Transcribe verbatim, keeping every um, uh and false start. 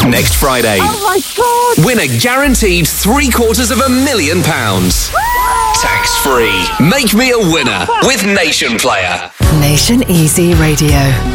Next Friday. Oh my God! Win a guaranteed three quarters of a million pounds. Tax free. Make me a winner with Nation Player. Nation Easy Radio.